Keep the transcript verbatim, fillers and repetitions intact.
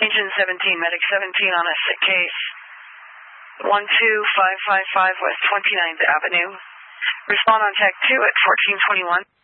Engine seventeen, Medic seventeen on a sick case. one two five five five West twenty-ninth Avenue. Respond on Tech two at fourteen twenty-one.